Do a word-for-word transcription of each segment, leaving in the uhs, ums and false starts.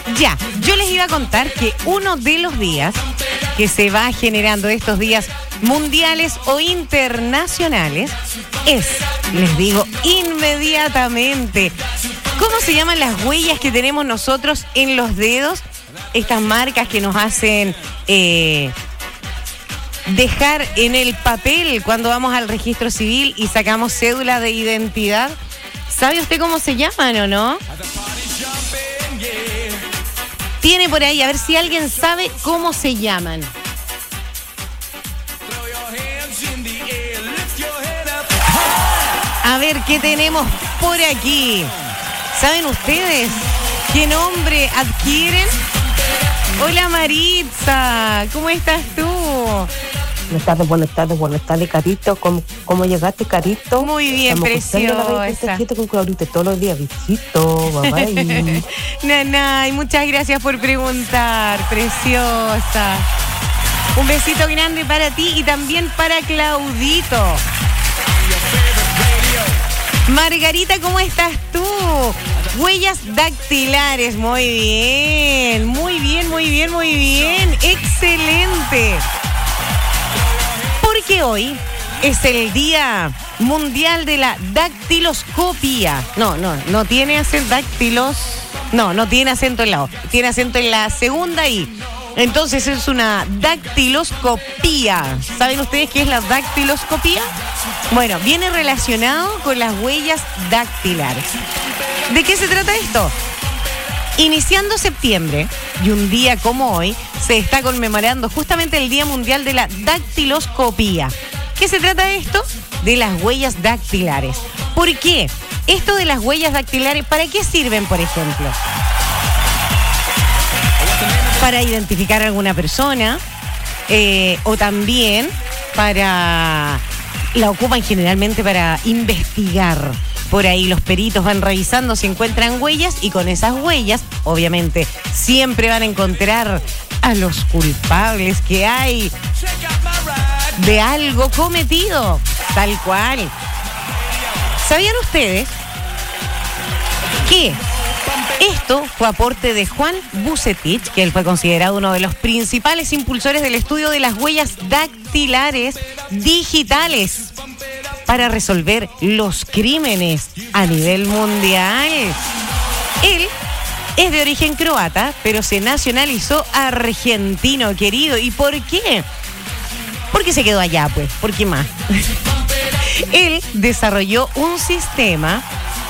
Ya, yo les iba a contar que uno de los días que se va generando estos días mundiales o internacionales es, les digo inmediatamente, ¿cómo se llaman las huellas que tenemos nosotros en los dedos? Estas marcas que nos hacen eh, dejar en el papel cuando vamos al registro civil y sacamos cédula de identidad. ¿Sabe usted cómo se llaman o no? Tiene por ahí, a ver si alguien sabe cómo se llaman. A ver, ¿qué tenemos por aquí? ¿Saben ustedes qué nombre adquieren? Hola Maritza, ¿cómo estás tú? Buenas tardes, buenas tardes, buenas tardes, Carito. ¿Cómo, cómo llegaste, Carito? Muy bien, preciosa. Con Claudita todos los días. Besito, bye bye. Nanay, muchas gracias por preguntar, preciosa. Un besito grande para ti y también para Claudito. Margarita, ¿cómo estás tú? Huellas dactilares, muy bien, muy bien, muy bien, muy bien, excelente. Porque hoy es el Día Mundial de la Dactiloscopía. No, no, no tiene acento dactilos. No, no tiene acento en la O. Tiene acento en la segunda I. Entonces es una dactiloscopía. ¿Saben ustedes qué es la dactiloscopía? Bueno, viene relacionado con las huellas dactilares. ¿De qué se trata esto? Iniciando septiembre, y un día como hoy, se está conmemorando justamente el Día Mundial de la Dactiloscopía. ¿Qué se trata de esto? De las huellas dactilares. ¿Por qué? Esto de las huellas dactilares, ¿para qué sirven, por ejemplo? Para identificar a alguna persona, eh, o también para... La ocupan generalmente para investigar. Por ahí los peritos van revisando si encuentran huellas y con esas huellas, obviamente, siempre van a encontrar a los culpables que hay de algo cometido, tal cual. ¿Sabían ustedes que esto fue aporte de Juan Bucetich, que él fue considerado uno de los principales impulsores del estudio de las huellas dactilares digitales para resolver los crímenes a nivel mundial? Él es de origen croata, pero se nacionalizó argentino, querido. ¿Y por qué? Porque se quedó allá, pues. ¿Por qué más? Él desarrolló un sistema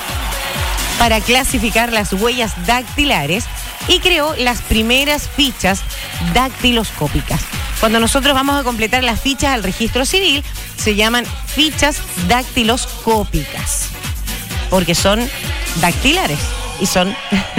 para clasificar las huellas dactilares y creó las primeras fichas dactiloscópicas. Cuando nosotros vamos a completar las fichas al registro civil, se llaman fichas dactiloscópicas, porque son dactilares y son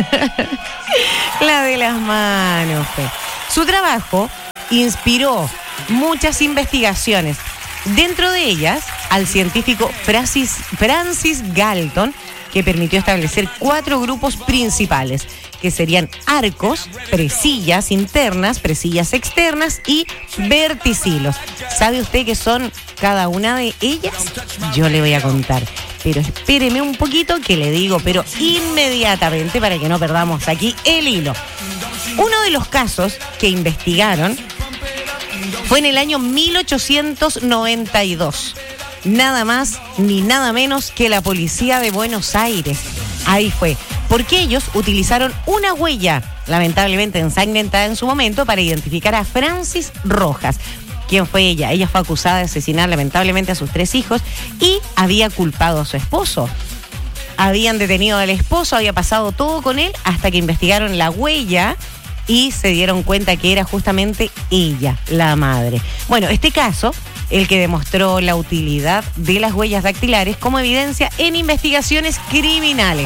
la de las manos. Su trabajo inspiró muchas investigaciones, dentro de ellas al científico Francis, Francis Galton, que permitió establecer cuatro grupos principales, que serían arcos, presillas internas, presillas externas y verticilos. ¿Sabe usted qué son cada una de ellas? Yo le voy a contar, pero espéreme un poquito que le digo, pero inmediatamente, para que no perdamos aquí el hilo. Uno de los casos que investigaron fue en el año mil ochocientos noventa y dos. Nada más ni nada menos que la policía de Buenos Aires. Ahí fue, porque ellos utilizaron una huella, lamentablemente ensangrentada en su momento, para identificar a Francis Rojas. ¿Quién fue ella? Ella fue acusada de asesinar lamentablemente a sus tres hijos y había culpado a su esposo. Habían detenido al esposo, había pasado todo con él, hasta que investigaron la huella y se dieron cuenta que era justamente ella, la madre. Bueno, este caso, el que demostró la utilidad de las huellas dactilares como evidencia en investigaciones criminales.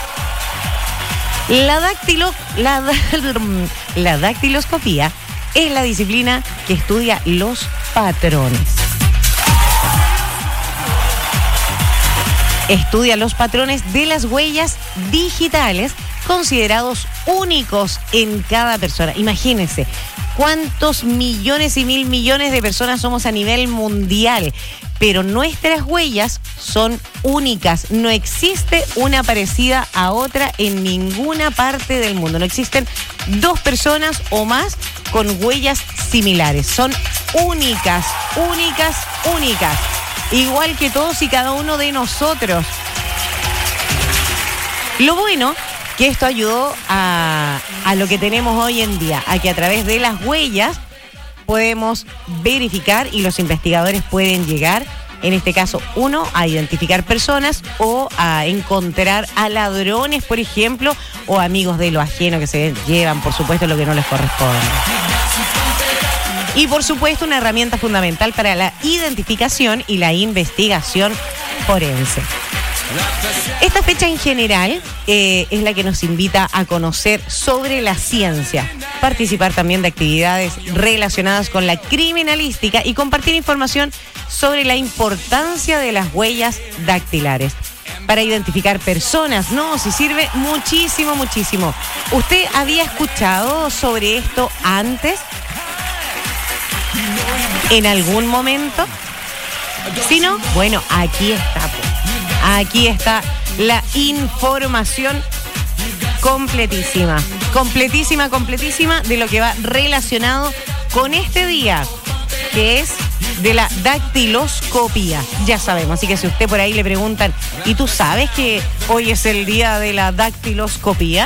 La, dactilo, la, la dactiloscopía es la disciplina que estudia los patrones. Estudia los patrones de las huellas digitales considerados únicos en cada persona. Imagínense cuántos millones y mil millones de personas somos a nivel mundial, pero nuestras huellas son únicas. No existe una parecida a otra en ninguna parte del mundo. No existen dos personas o más con huellas similares. Son únicas, únicas, únicas. Igual que todos y cada uno de nosotros. Lo bueno que esto ayudó a, a lo que tenemos hoy en día, a que a través de las huellas podemos verificar y los investigadores pueden llegar, en este caso, uno, a identificar personas o a encontrar a ladrones, por ejemplo, o amigos de lo ajeno que se llevan, por supuesto, lo que no les corresponde. Y, por supuesto, una herramienta fundamental para la identificación y la investigación forense. Esta fecha en general eh, es la que nos invita a conocer sobre la ciencia, participar también de actividades relacionadas con la criminalística y compartir información sobre la importancia de las huellas dactilares para identificar personas. No, si sirve muchísimo, muchísimo. ¿Usted había escuchado sobre esto antes? ¿En algún momento? Si no, bueno, aquí está, pues. Aquí está la información completísima, completísima, completísima de lo que va relacionado con este día, que es de la dactiloscopía. Ya sabemos, así que si usted por ahí le preguntan, ¿y tú sabes que hoy es el día de la dactiloscopía?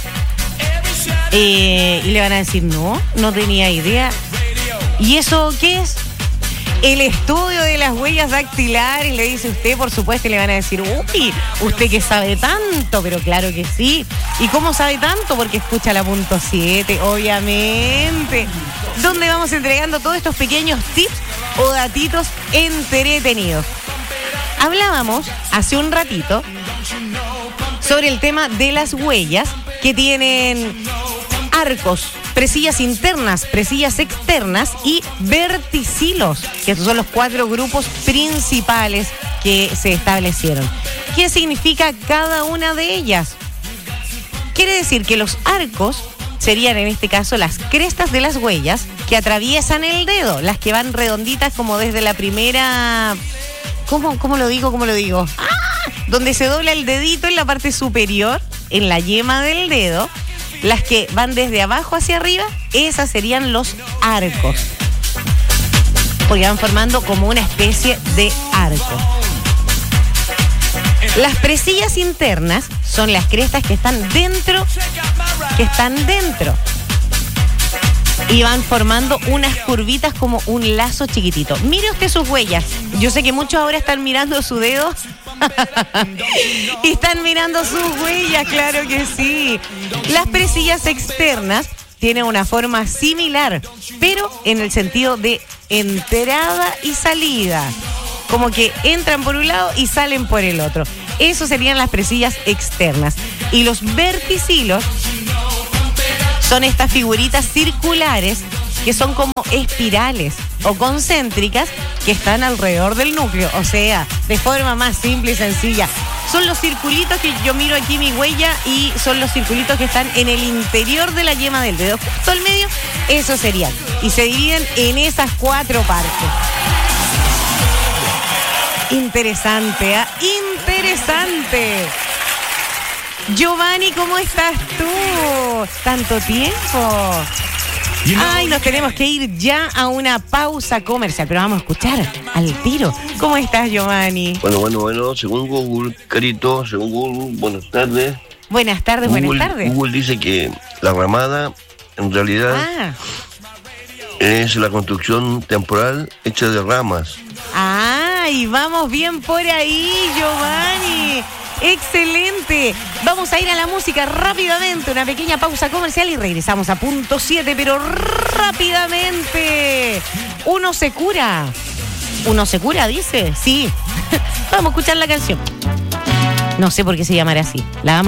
Eh, y le van a decir, no, no tenía idea. ¿Y eso qué es? El estudio de las huellas dactilares, le dice usted, por supuesto, y le van a decir, uy, usted que sabe tanto, pero claro que sí. ¿Y cómo sabe tanto? Porque escucha la punto siete, obviamente, donde vamos entregando todos estos pequeños tips o datitos entretenidos. Hablábamos hace un ratito sobre el tema de las huellas que tienen arcos, presillas internas, presillas externas y verticilos, que estos son los cuatro grupos principales que se establecieron. ¿Qué significa cada una de ellas? Quiere decir que los arcos serían en este caso las crestas de las huellas que atraviesan el dedo, las que van redonditas como desde la primera... ¿Cómo, cómo lo digo? ¿Cómo lo digo? ¡Ah! Donde se dobla el dedito en la parte superior, en la yema del dedo. Las que van desde abajo hacia arriba, esas serían los arcos, porque van formando como una especie de arco. Las presillas internas son las crestas que están dentro, que están dentro. Y van formando unas curvitas como un lazo chiquitito. Mire usted sus huellas. Yo sé que muchos ahora están mirando su dedo. Y están mirando sus huellas, claro que sí. Las presillas externas tienen una forma similar, pero en el sentido de entrada y salida. Como que entran por un lado y salen por el otro. Eso serían las presillas externas. Y los verticilos son estas figuritas circulares que son como espirales o concéntricas que están alrededor del núcleo, o sea, de forma más simple y sencilla. Son los circulitos que yo miro aquí mi huella y son los circulitos que están en el interior de la yema del dedo, justo al medio, eso serían. Y se dividen en esas cuatro partes. Interesante, ¿eh? Interesante. Giovanni, ¿cómo estás tú? Tanto tiempo. Ay, nos tenemos que ir ya a una pausa comercial, pero vamos a escuchar al tiro. ¿Cómo estás, Giovanni? Bueno, bueno, bueno, según Google, Carito, según Google, buenas tardes. Buenas tardes, Google, buenas tardes. Google dice que la ramada, en realidad, Ah, es la construcción temporal hecha de ramas. ay, vamos bien por ahí, Giovanni. Excelente. Vamos a ir a la música rápidamente, una pequeña pausa comercial y regresamos a punto siete, pero rápidamente. Uno se cura. Uno se cura, dice. Sí. Vamos a escuchar la canción. No sé por qué se llamará así. La vamos